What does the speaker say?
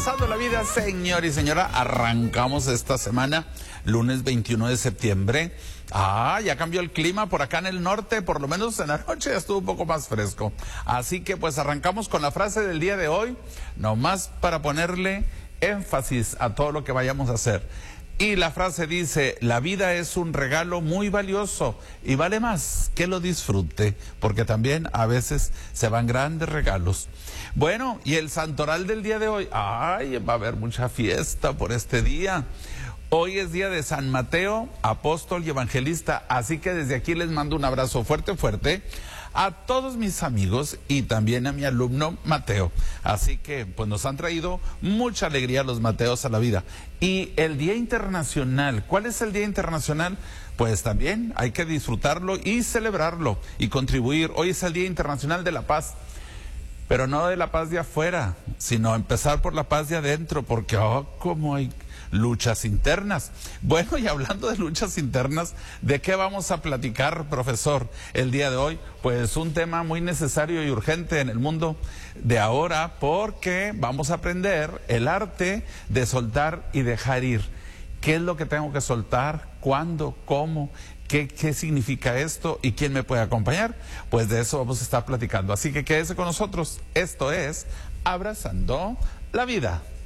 Abrazando la vida, señor y señora. Arrancamos esta semana, lunes 21 de septiembre. Ya cambió el clima por acá en el norte, por lo menos en la noche ya estuvo un poco más fresco. Así que pues arrancamos con la frase del día de hoy, nomás para ponerle énfasis a todo lo que vayamos a hacer. Y la frase dice: la vida es un regalo muy valioso y vale más que lo disfrute, porque también a veces se van grandes regalos. Bueno, y el santoral del día de hoy, va a haber mucha fiesta por este día. Hoy es día de San Mateo, apóstol y evangelista, así que desde aquí les mando un abrazo fuerte, fuerte a todos mis amigos y también a mi alumno Mateo. Así que pues nos han traído mucha alegría los Mateos a la vida. Y el Día Internacional, ¿cuál es el Día Internacional? Pues también hay que disfrutarlo y celebrarlo y contribuir. Hoy es el Día Internacional de la Paz. Pero no de la paz de afuera, sino empezar por la paz de adentro, porque como hay luchas internas. Bueno, y hablando de luchas internas, ¿de qué vamos a platicar, profesor, el día de hoy? Pues un tema muy necesario y urgente en el mundo de ahora, porque vamos a aprender el arte de soltar y dejar ir. ¿Qué es lo que tengo que soltar? ¿Cuándo? ¿Cómo? ¿Qué significa esto? ¿Y quién me puede acompañar? Pues de eso vamos a estar platicando. Así que quédese con nosotros. Esto es Abrazando la Vida.